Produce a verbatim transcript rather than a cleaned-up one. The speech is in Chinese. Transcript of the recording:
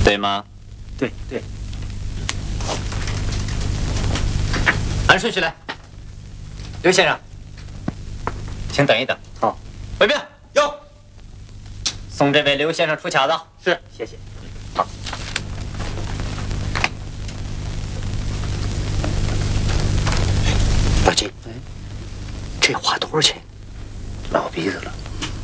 对吗？ 对对。 按顺序来。刘先生，请等一等。 好。 卫兵， 有。 送这位刘先生出卡子。 是，谢谢。 好。 老金，哎，这花多少钱？ 老鼻子了。